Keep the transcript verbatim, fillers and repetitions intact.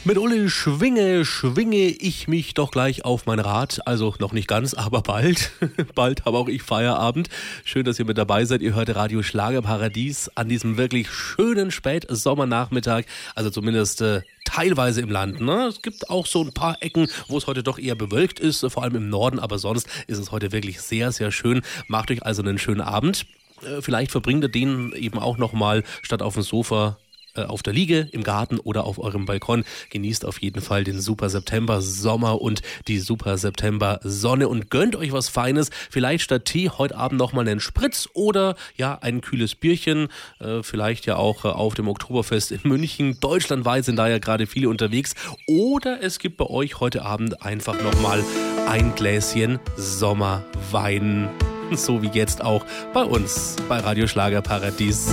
Mit Uli schwinge, schwinge ich mich doch gleich auf mein Rad. Also noch nicht ganz, aber bald. Bald habe auch ich Feierabend. Schön, dass ihr mit dabei seid. Ihr hört Radio Schlagerparadies an diesem wirklich schönen Spätsommernachmittag. Also zumindest äh, teilweise im Land. Ne? Es gibt auch so ein paar Ecken, wo es heute doch eher bewölkt ist. Vor allem im Norden. Aber sonst ist es heute wirklich sehr, sehr schön. Macht euch also einen schönen Abend. Äh, vielleicht verbringt ihr den eben auch nochmal statt auf dem Sofa auf der Liege, im Garten oder auf eurem Balkon. Genießt auf jeden Fall den super September Sommer und die super September Sonne und gönnt euch was Feines. Vielleicht statt Tee heute Abend nochmal einen Spritz oder ja ein kühles Bierchen. Äh, vielleicht ja auch äh, auf dem Oktoberfest in München. Deutschlandweit sind da ja gerade viele unterwegs. Oder es gibt bei euch heute Abend einfach nochmal ein Gläschen Sommerwein. So wie jetzt auch bei uns bei Radio Schlagerparadies.